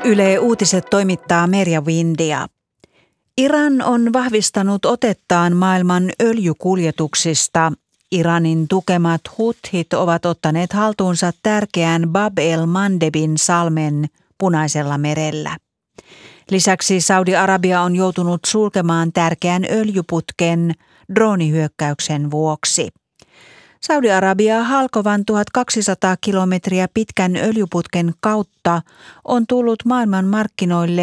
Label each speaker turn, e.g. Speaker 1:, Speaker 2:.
Speaker 1: Yle Uutiset toimittaa Merja Windia. Iran on vahvistanut otettaan maailman öljykuljetuksista. Iranin tukemat Huthit ovat ottaneet haltuunsa tärkeän Bab el-Mandebin salmen Punaisella merellä. Lisäksi Saudi-Arabia on joutunut sulkemaan tärkeän öljyputken droonihyökkäyksen vuoksi. Saudi-Arabia halkovan 1200 kilometriä pitkän öljyputken kautta on tullut maailmanmarkkinoille